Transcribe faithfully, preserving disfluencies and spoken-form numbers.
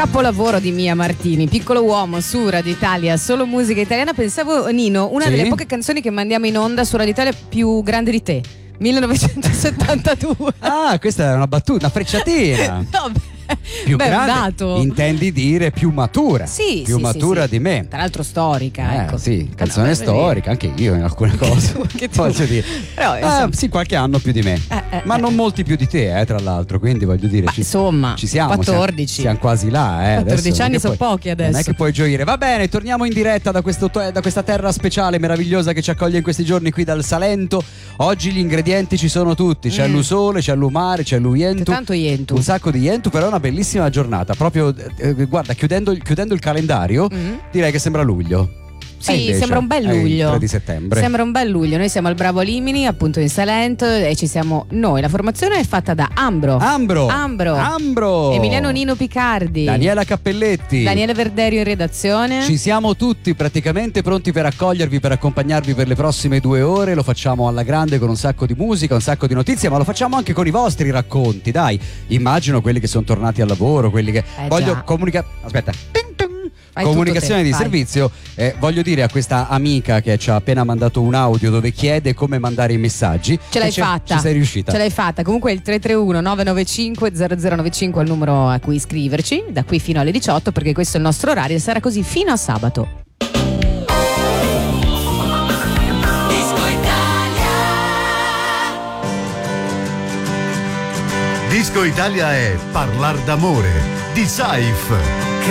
Capolavoro di Mia Martini, Piccolo uomo su Radio Italia, solo musica italiana. Pensavo, Nino, una sì? delle poche canzoni che mandiamo in onda su Radio Italia più grande di te, millenovecentosettantadue. Ah, questa è una battuta, una frecciatina. No, più beh, grande, dato. Intendi dire più matura. Sì, più sì, matura sì, sì. di me. Tra l'altro storica, Eh, ecco. sì, canzone no, storica, anche io in alcune cose. Che tu, voglio dire. Però, Ah, insomma, sì, qualche anno più di me. Eh, eh, Ma eh. non molti più di te, eh, tra l'altro, quindi voglio dire, ma ci, insomma, ci siamo, quattordici. Siamo, siamo quasi là, eh. quattordici Adesso non anni è che sono puoi- pochi adesso. Non è che puoi gioire. Va bene, torniamo in diretta da, questo, da questa terra speciale meravigliosa che ci accoglie in questi giorni qui dal Salento. Oggi gli ingredienti ci sono tutti, c'è Mm. l'usole, c'è l'umare, c'è l'uientu. C'è tanto ientu. Un sacco di ientu, però è una bellissima giornata. Proprio, eh, guarda, chiudendo, chiudendo il calendario, Mm. direi che sembra luglio. E Sì, invece sembra un bel è il luglio. tre di settembre. Sembra un bel luglio. Noi siamo al Bravo Limini, appunto in Salento, e ci siamo noi. La formazione è fatta da Ambro, Ambro, Ambro, Ambro, Emiliano Nino Picardi, Daniela Cappelletti, Daniele Verderio in redazione. Ci siamo tutti praticamente pronti per accogliervi, per accompagnarvi per le prossime due ore. Lo facciamo alla grande con un sacco di musica, un sacco di notizie, ma lo facciamo anche con i vostri racconti, dai. Immagino quelli che sono tornati al lavoro, quelli che Eh, voglio già. comunicare. Aspetta. Fai Comunicazione tutto te, di vai. servizio, eh, voglio dire a questa amica che ci ha appena mandato un audio dove chiede come mandare i messaggi. Ce l'hai che ci- fatta. Ci sei riuscita. Ce l'hai fatta. Comunque il tre tre uno nove nove cinque zero zero nove cinque è il numero a cui iscriverci da qui fino alle diciotto, perché questo è il nostro orario e sarà così fino a sabato. Disco Italia. Disco Italia è Parlar d'amore di Saif.